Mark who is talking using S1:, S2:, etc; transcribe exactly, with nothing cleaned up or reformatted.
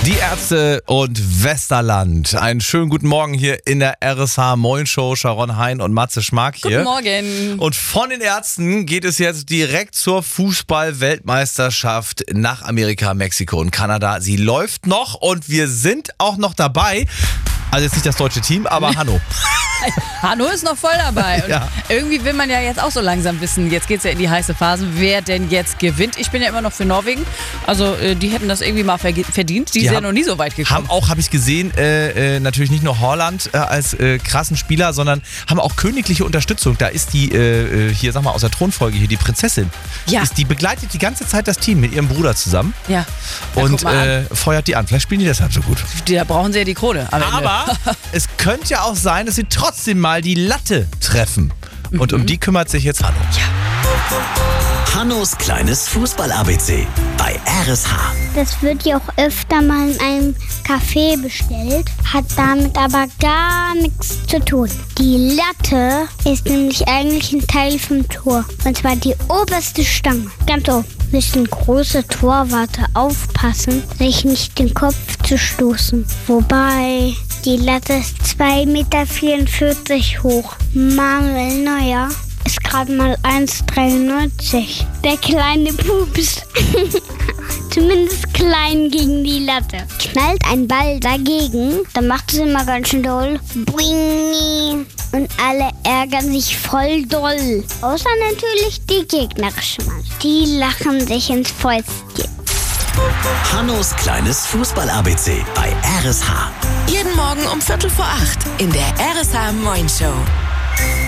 S1: Die Ärzte und Westerland. Einen schönen guten Morgen hier in der R S H Moin Show. Sharon Hein und Matze Schmark hier.
S2: Guten Morgen.
S1: Und von den Ärzten geht es jetzt direkt zur Fußball-Weltmeisterschaft nach Amerika, Mexiko und Kanada. Sie läuft noch und wir sind auch noch dabei. Also jetzt nicht das deutsche Team, aber Hanno.
S2: Hanno ist noch voll dabei. Und
S1: Ja.
S2: irgendwie will man ja jetzt auch so langsam wissen, jetzt geht es ja in die heiße Phase, wer denn jetzt gewinnt. Ich bin ja immer noch für Norwegen. Also äh, die hätten das irgendwie mal verge- verdient. Die,
S1: Die
S2: sind ja
S1: haben-
S2: noch nie so weit gekommen.
S1: Haben auch, habe ich gesehen, äh, äh, natürlich nicht nur Haaland äh, als äh, krassen Spieler, sondern haben auch königliche Unterstützung. Da ist die, äh, äh, hier, sag mal, aus der Thronfolge hier, die Prinzessin.
S2: Ja.
S1: Ist, die begleitet die ganze Zeit das Team mit ihrem Bruder zusammen
S2: ja. Ja,
S1: und
S2: guck mal
S1: äh, feuert die an. Vielleicht spielen die deshalb so gut.
S2: an. Da brauchen sie ja die Krone. am Ende.
S1: Aber es könnte ja auch sein, dass sie trotzdem mal die Latte treffen. Und um die kümmert sich jetzt Hanno.
S3: Hannos kleines Fußball-A B C bei R S H.
S4: Das wird ja auch öfter mal in einem Café bestellt, hat damit aber gar nichts zu tun. Die Latte ist nämlich eigentlich ein Teil vom Tor, und zwar die oberste Stange. Ganz oben müssen große Torwarte aufpassen, sich nicht den Kopf zu stoßen. Wobei die Latte ist zwei Meter vierundvierzig hoch. Manuel Neuer ist gerade mal eins Komma dreiundneunzig. Der kleine Pups. Zumindest klein gegen die Latte. Knallt ein Ball dagegen, dann macht es immer ganz schön doll. Boing. Und alle ärgern sich voll doll. Außer natürlich die gegnerischen Mann. Die lachen sich ins Fäustchen.
S3: Hannos kleines Fußball-A B C bei R S H.
S5: Jeden Morgen um Viertel vor acht in der R S H Moin Show.